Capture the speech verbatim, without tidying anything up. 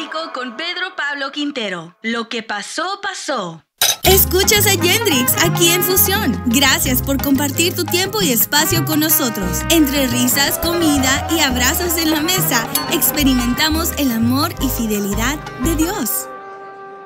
Bíblico con Pedro Pablo Quintero. Lo que pasó, pasó. Escuchas a Yendrix aquí en Fusión. Gracias por compartir tu tiempo y espacio con nosotros. Entre risas, comida y abrazos en la mesa, experimentamos el amor y fidelidad de Dios.